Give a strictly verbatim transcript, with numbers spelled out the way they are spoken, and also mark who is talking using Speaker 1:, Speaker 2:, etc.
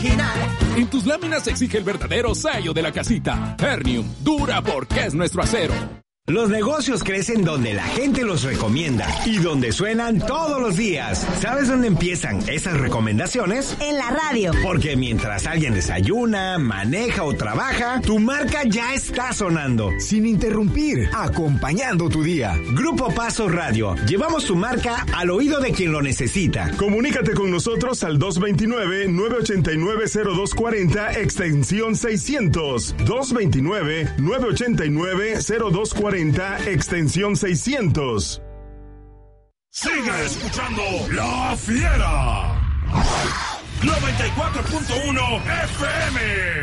Speaker 1: original.
Speaker 2: En tus láminas se exige el verdadero sello de la casita. Ternium, dura porque es nuestro acero.
Speaker 3: Los negocios crecen donde la gente los recomienda y donde suenan todos los días. ¿Sabes dónde empiezan esas recomendaciones?
Speaker 4: En la radio.
Speaker 3: Porque mientras alguien desayuna, maneja o trabaja, tu marca ya está sonando.
Speaker 5: Sin interrumpir, acompañando tu día.
Speaker 3: Grupo Paso Radio. Llevamos tu marca al oído de quien lo necesita.
Speaker 6: Comunícate con nosotros al dos dos nueve, nueve ocho nueve, cero dos cuatro cero, extensión seiscientos. dos dos nueve, nueve ocho nueve, cero dos cuatro cero, extensión seiscientos.
Speaker 7: Sigue escuchando La Fiera. noventa y cuatro punto uno F M.